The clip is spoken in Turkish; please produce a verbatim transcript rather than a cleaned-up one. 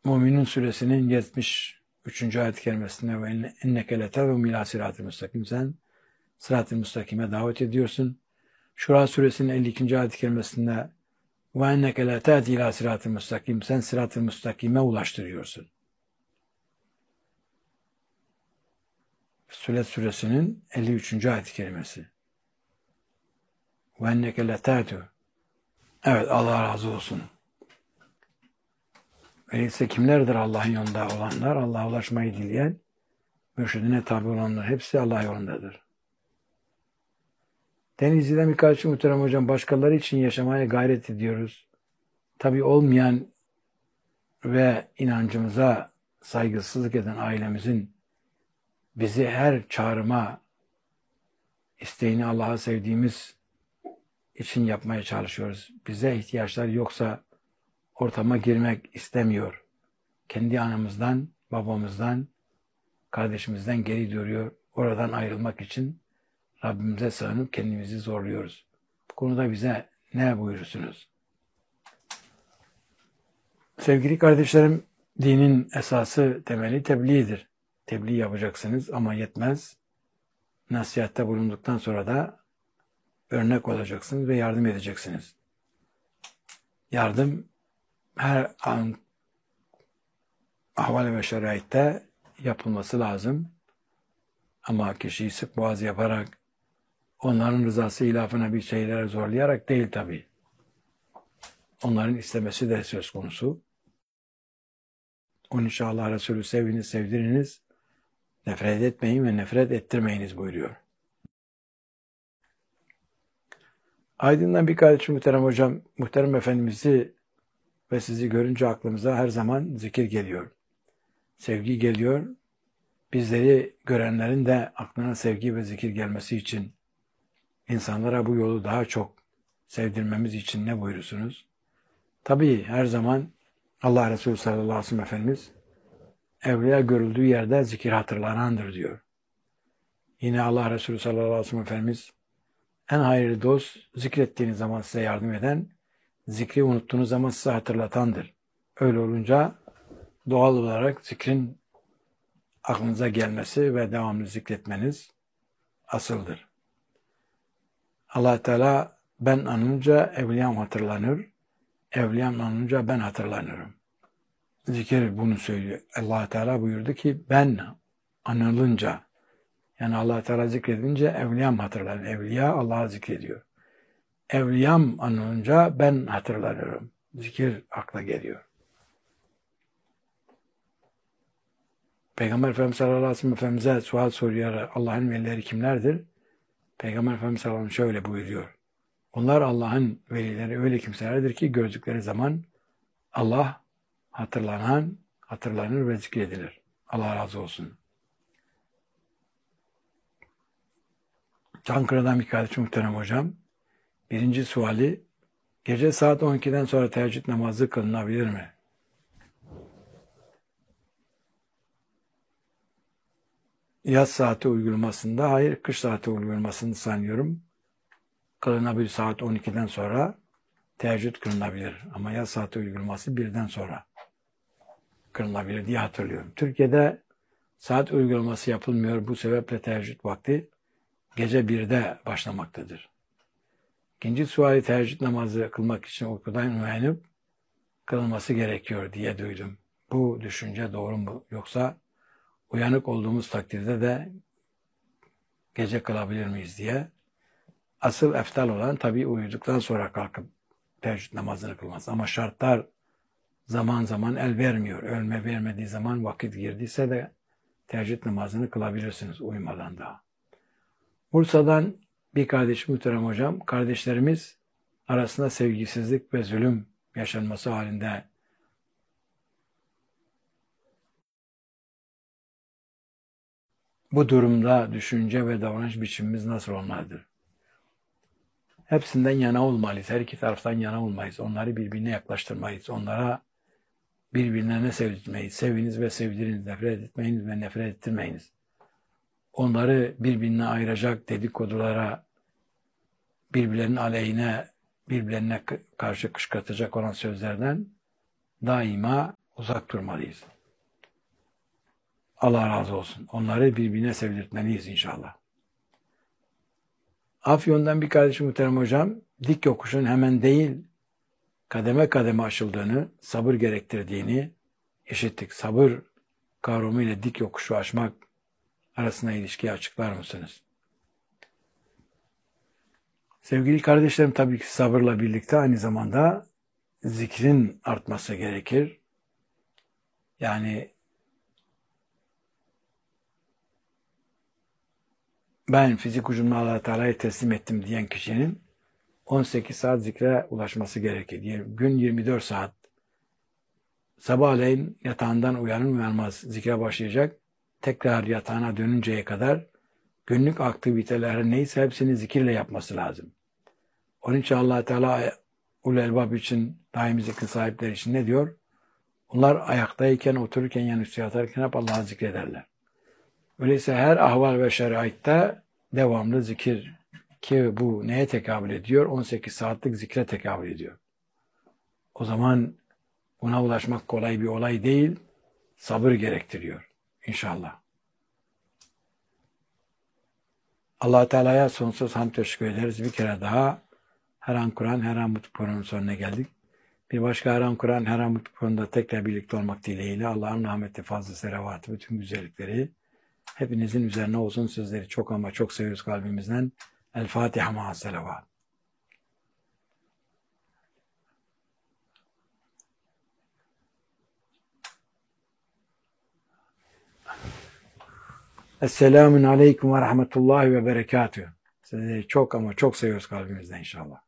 Müminun suresinin yetmiş üçüncü ayet-i kerimesinde ve inneke letevum ila sırat-ı müstakim, sen sırat-ı müstakime davet ediyorsun. Şura suresinin elli ikinci ayet-i kerimesinde ve inneke letevum ila sırat-ı müstakim, sen sırat-ı müstakime ulaştırıyorsun. Sület suresinin elli üçüncü ayet-i kerimesi. Ve inneke letevum. Evet, Allah razı olsun. Öyleyse kimlerdir Allah'ın yolunda olanlar? Allah'a ulaşmayı dileyen, mürşidine tabi olanlar hepsi Allah yolundadır. Denizli'den birkaç muhterem hocam, başkaları için yaşamaya gayret ediyoruz. Tabi olmayan ve inancımıza saygısızlık eden ailemizin bizi her çağrıma, isteğini Allah'a sevdiğimiz için yapmaya çalışıyoruz. Bize ihtiyaçları yoksa ortama girmek istemiyor. Kendi anamızdan, babamızdan, kardeşimizden geri duruyor. Oradan ayrılmak için Rabbimize sığınıp kendimizi zorluyoruz. Bu konuda bize ne buyurursunuz? Sevgili kardeşlerim, dinin esası, temeli tebliğdir. Tebliğ yapacaksınız ama yetmez. Nasihatte bulunduktan sonra da örnek olacaksınız ve yardım edeceksiniz. Yardım her an ahval ve şeraitte yapılması lazım. Ama kişiyi sık boğaz yaparak, onların rızası ilafına bir şeylere zorlayarak değil tabii. Onların istemesi de söz konusu. Onun için Allah Resulü seviniz, sevdiriniz, nefret etmeyin ve nefret ettirmeyiniz buyuruyor. Aydın'dan bir kardeşim muhterem hocam, muhterem Efendimiz'i ve sizi görünce aklımıza her zaman zikir geliyor. Sevgi geliyor. Bizleri görenlerin de aklına sevgi ve zikir gelmesi için, insanlara bu yolu daha çok sevdirmemiz için ne buyurursunuz? Tabii her zaman Allah Resulü sallallahu aleyhi ve sellem Efendimiz, evliya görüldüğü yerde zikir hatırlanandır diyor. Yine Allah Resulü sallallahu aleyhi ve sellem Efendimiz, en hayırlı dost zikrettiğiniz zaman size yardım eden, zikri unuttuğunuz zaman size hatırlatandır. Öyle olunca doğal olarak zikrin aklınıza gelmesi ve devamlı zikretmeniz asıldır. Allah Teala ben anınca evliyam hatırlanır, evliyam anınca ben hatırlanırım. Zikir bunu söylüyor. Allah Teala buyurdu ki ben anılınca, yani Allah Teala zikredince evliyam hatırlanır. Evliya Allah'ı zikrediyor. Evliyam anılınca ben hatırlanırım. Zikir akla geliyor. Peygamber Efendimiz sallallahu aleyhi ve sellem Efendimiz'e sual soruyor. Allah'ın velileri kimlerdir? Peygamber Efendimiz sallallahu aleyhi ve sellem şöyle buyuruyor. Onlar Allah'ın velileri öyle kimselerdir ki gördükleri zaman Allah hatırlanan, hatırlanır ve zikredilir. Allah razı olsun. Çankırı'dan bir kardeşim muhterem hocam. Birinci suali, gece saat on ikiden sonra teheccüd namazı kılınabilir mi? Yaz saati uygulamasında, hayır, kış saati uygulamasını sanıyorum. Kılınabilir, saat on ikiden sonra teheccüd kılınabilir. Ama yaz saati uygulaması birden sonra kılınabilir diye hatırlıyorum. Türkiye'de saat uygulaması yapılmıyor. Bu sebeple teheccüd vakti gece birde başlamaktadır. İkinci suali, teheccüd namazı kılmak için uykudan uyanıp kılınması gerekiyor diye duydum. Bu düşünce doğru mu? Yoksa uyanık olduğumuz takdirde de gece kılabilir miyiz diye. Asıl eftal olan tabii uyuduktan sonra kalkıp teheccüd namazını kılması. Ama şartlar zaman zaman el vermiyor. Ölme vermediği zaman, vakit girdiyse de teheccüd namazını kılabilirsiniz uyumadan da. Bursa'dan bir kardeşim muhterem hocam, kardeşlerimiz arasında sevgisizlik ve zulüm yaşanması halinde bu durumda düşünce ve davranış biçimimiz nasıl olmalıdır? Hepsinden yana olmalıyız. Her iki taraftan yana olmayız. Onları birbirine yaklaştırmayız. Onlara birbirlerine sevdirmeyiz. Seviniz ve sevdiriniz. Nefret etmeyiniz ve nefret ettirmeyiniz. Onları birbirine ayıracak dedikodulara, birbirlerinin aleyhine, birbirlerine karşı kışkırtacak olan sözlerden daima uzak durmalıyız. Allah razı olsun. Onları birbirine sevdirtmeliyiz inşallah. Afyon'dan bir kardeşim muhterem hocam, dik yokuşun hemen değil, kademe kademe aşıldığını, sabır gerektirdiğini işittik. Sabır kavramı ile dik yokuşu aşmak arasında ilişkiyi açıklar mısınız? Sevgili kardeşlerim, tabii ki sabırla birlikte aynı zamanda zikrin artması gerekir. Yani ben fizik ucumla Allah-u Teala'ya teslim ettim diyen kişinin on sekiz saat zikre ulaşması gerekir. Gün yirmi dört saat. Sabahleyin yatağından uyanır uyanmaz zikre başlayacak. Tekrar yatağına dönünceye kadar günlük aktiviteler neyse hepsini zikirle yapması lazım. Onun için Allah-u Teala ul elbab için, daimi zikrin sahipleri için ne diyor? Onlar ayaktayken, otururken, yani üstü yatarken hep Allah'ı zikrederler. Öyleyse her ahval ve şeraitte devamlı zikir, ki bu neye tekabül ediyor? on sekiz saatlik zikre tekabül ediyor. O zaman buna ulaşmak kolay bir olay değil, sabır gerektiriyor İnşallah. Allah-u Teala'ya sonsuz hamd teşekkür ederiz. Bir kere daha her an Kur'an, her an mutlu programının sonuna geldik. Bir başka her an Kur'an, her an mutlu programda tekrar birlikte olmak dileğiyle Allah'ın rahmeti, fazla selavatı, bütün güzellikleri hepinizin üzerine olsun. Sizleri çok ama çok seviyoruz kalbimizden. El Fatiha ma'a selavat. Esselamun aleyküm ve rahmetullahi ve berekatühü. Sizleri çok ama çok seviyoruz kalbimizden inşallah.